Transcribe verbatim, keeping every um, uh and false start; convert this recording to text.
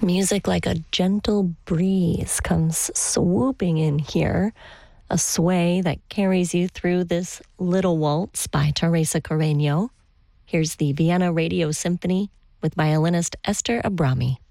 Music like a gentle breeze comes swooping in here, a sway that carries you through this little waltz by Teresa Carreño. Here's the Vienna Radio Symphony with violinist Esther Abrami.